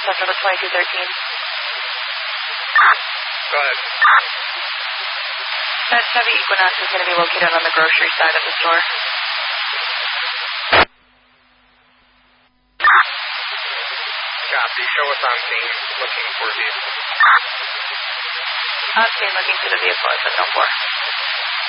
request number 2213. Go ahead. That Chevy Equinox is going to be located on the grocery side of the store. Copy. Show us on scene looking for vehicle. On scene looking for the vehicle at 704.